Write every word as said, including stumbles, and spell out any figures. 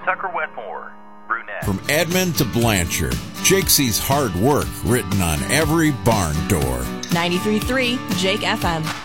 Tucker Wetmore, brunette. From Edmond to Blanchard, Jake sees hard work written on every barn door. ninety-three point three Jake F M.